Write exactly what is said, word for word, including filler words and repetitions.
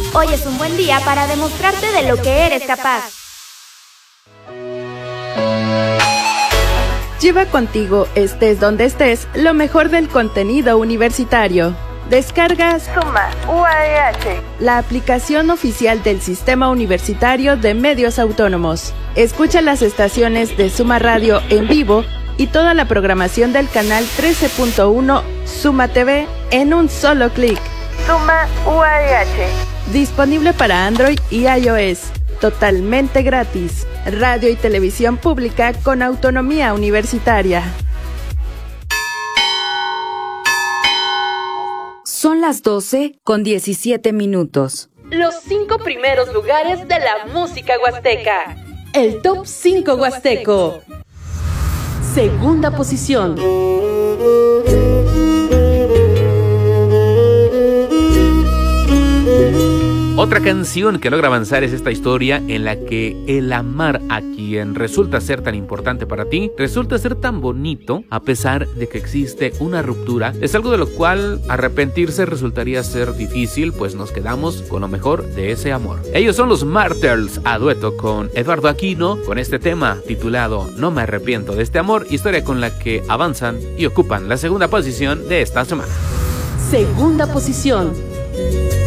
Hoy es un buen día para demostrarte de lo que eres capaz. Lleva contigo, estés donde estés, lo mejor del contenido universitario. Descargas Suma U A E H, la aplicación oficial del Sistema Universitario de Medios Autónomos. Escucha las estaciones de Suma Radio en vivo y toda la programación del canal trece punto uno Suma T V en un solo clic. Suma U A E H. Disponible para Android y iOS. Totalmente gratis. Radio y televisión pública con autonomía universitaria. Son las doce con diecisiete minutos. Los cinco primeros lugares de la música huasteca. El Top cinco Huasteco. Segunda posición. Otra canción que logra avanzar es esta historia en la que el amar a quien resulta ser tan importante para ti, resulta ser tan bonito a pesar de que existe una ruptura. Es algo de lo cual arrepentirse resultaría ser difícil, pues nos quedamos con lo mejor de ese amor. Ellos son los Martyrs, a dueto con Eduardo Aquino, con este tema titulado No me arrepiento de este amor, historia con la que avanzan y ocupan la segunda posición de esta semana. Segunda posición.